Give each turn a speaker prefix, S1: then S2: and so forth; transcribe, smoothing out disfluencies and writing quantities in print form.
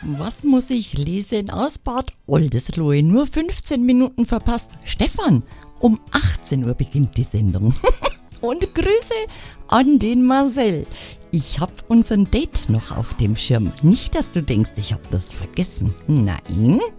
S1: Was muss ich lesen aus Bad Oldesloe? Nur 15 Minuten verpasst. Stefan, um 18 Uhr beginnt die Sendung. Und Grüße an den Marcel. Ich hab unseren Date noch auf dem Schirm. Nicht, dass du denkst, ich hab das vergessen. Nein,